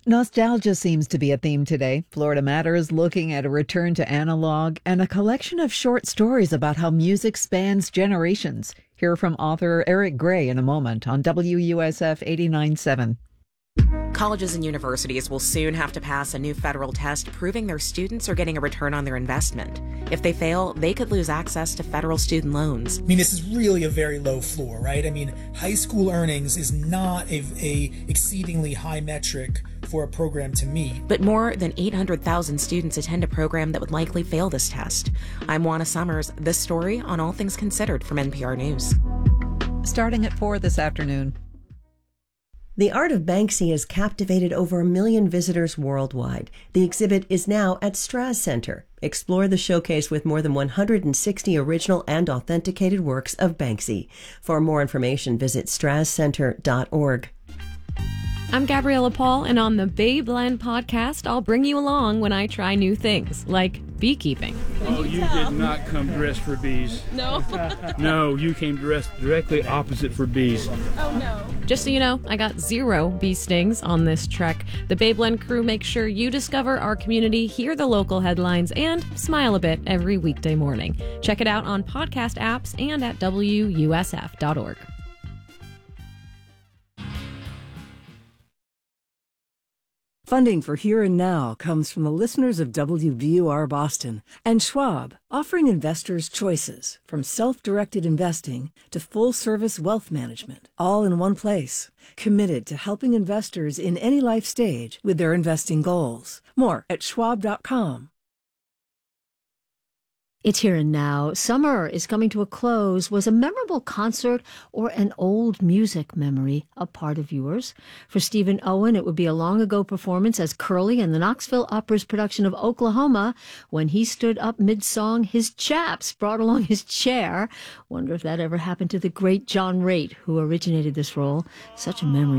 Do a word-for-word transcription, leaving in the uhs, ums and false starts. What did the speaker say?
Nostalgia seems to be a theme today. Florida Matters looking at a return to analog and a collection of short stories about how music spans generations. Hear from author Eric Gray in a moment on W U S F eighty-nine point seven. Colleges and universities will soon have to pass a new federal test proving their students are getting a return on their investment. If they fail, they could lose access to federal student loans. I mean, this is really a very low floor, right? I mean, high school earnings is not a, a exceedingly high metric for a program to meet. But more than eight hundred thousand students attend a program that would likely fail this test. I'm Juana Summers. This story on All Things Considered from N P R News. Starting at four this afternoon. The Art of Banksy has captivated over a million visitors worldwide. The exhibit is now at Straz Center. Explore the showcase with more than one hundred sixty original and authenticated works of Banksy. For more information, visit straz center dot org. I'm Gabriella Paul, and on the Babeland podcast, I'll bring you along when I try new things, like beekeeping. Oh, you did not come dressed for bees. No. No, you came dressed directly opposite for bees. Oh, no. Just so you know, I got zero bee stings on this trek. The Babeland crew makes sure you discover our community, hear the local headlines, and smile a bit every weekday morning. Check it out on podcast apps and at W U S F dot org. Funding for Here and Now comes from the listeners of W B U R Boston and Schwab, offering investors choices from self-directed investing to full-service wealth management, all in one place. Committed to helping investors in any life stage with their investing goals. More at schwab dot com. It's Here and Now. Summer is coming to a close. Was a memorable concert or an old music memory a part of yours? For Stephen Owen, it would be a long-ago performance as Curly in the Knoxville Opera's production of Oklahoma. When he stood up mid-song, his chaps brought along his chair. Wonder if that ever happened to the great John Raitt, who originated this role. Such a memory